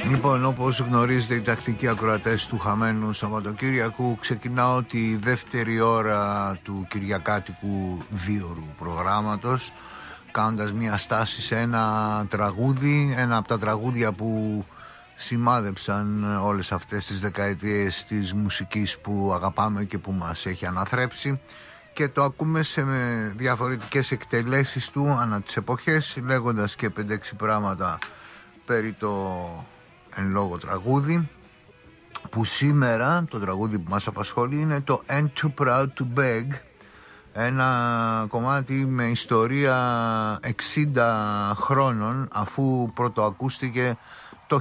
Λοιπόν, όπως γνωρίζετε οι τακτικοί ακροατές του χαμένου Σαββατοκύριακου, ξεκινάω τη δεύτερη ώρα του κυριακάτικου δίωρου προγράμματος κάνοντας μια στάση σε ένα τραγούδι, ένα από τα τραγούδια που σημάδεψαν όλες αυτές τις δεκαετίες της μουσικής που αγαπάμε και που μας έχει αναθρέψει, και το ακούμε σε διαφορετικές εκτελέσεις του ανά τις εποχές, λέγοντας και 5-6 πράγματα περί το εν λόγω τραγούδι, που σήμερα το τραγούδι που μας απασχολεί είναι το Ain't Too Proud to Beg, ένα κομμάτι με ιστορία 60 χρόνων, αφού πρωτοακούστηκε το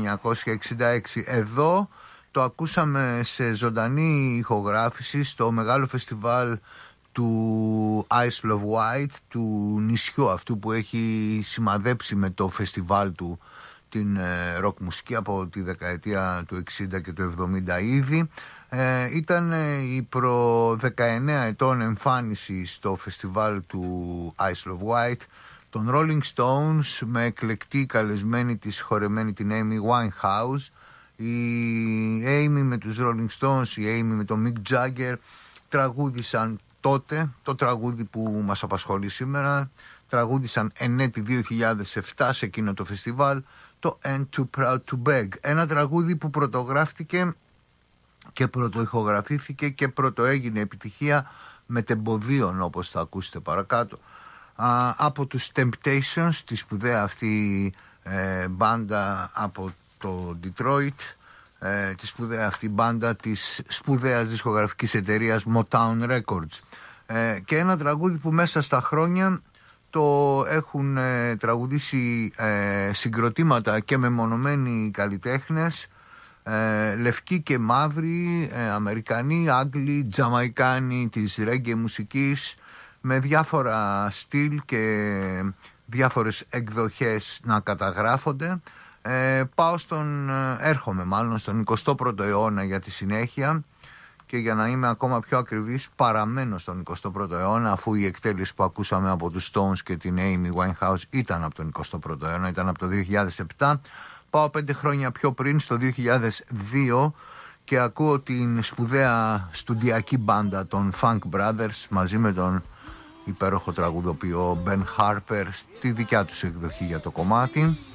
1966. Εδώ το ακούσαμε σε ζωντανή ηχογράφηση στο μεγάλο φεστιβάλ του Isle of Wight, του νησιού αυτού που έχει σημαδέψει με το φεστιβάλ του την ροκ μουσική από τη δεκαετία του 60 και του 70 ήδη. Ήταν η προ 19 ετών εμφάνιση στο φεστιβάλ του Isle of Wight των Rolling Stones, με εκλεκτή καλεσμένη της χορεμένη την Amy Winehouse. Η Amy με τους Rolling Stones, η Amy με τον Mick Jagger τραγούδισαν τότε το τραγούδι που μας απασχολεί σήμερα. Τραγούδισαν ενέτη 2007 σε εκείνο το φεστιβάλ το Ain't Too Proud to Beg, ένα τραγούδι που πρωτογράφτηκε και πρωτοηχογραφήθηκε και πρωτοέγινε επιτυχία μετεμποδίων, όπως θα ακούσετε παρακάτω, από τους Temptations, τη σπουδαία αυτή μπάντα από το Detroit, τη σπουδαία αυτή μπάντα της σπουδαίας δισκογραφικής εταιρείας Motown Records, και ένα τραγούδι που μέσα στα χρόνια το έχουν τραγουδήσει συγκροτήματα και μεμονωμένοι καλλιτέχνες, λευκοί και μαύροι, Αμερικανοί, Άγγλοι, Τζαμαϊκάνοι της ρέγγε μουσικής, με διάφορα στυλ και διάφορες εκδοχές να καταγράφονται. Έρχομαι μάλλον στον 21ο αιώνα για τη συνέχεια, και για να είμαι ακόμα πιο ακριβής παραμένω στον 21ο αιώνα, αφού η εκτέλεση που ακούσαμε από τους Stones και την Amy Winehouse ήταν από τον 21ο αιώνα, ήταν από το 2007. Πάω 5 χρόνια πιο πριν, στο 2002, και ακούω την σπουδαία στουντιακή μπάντα των Funk Brothers μαζί με τον υπέροχο τραγουδοποιό Ben Harper στη δικιά τους εκδοχή για το κομμάτι.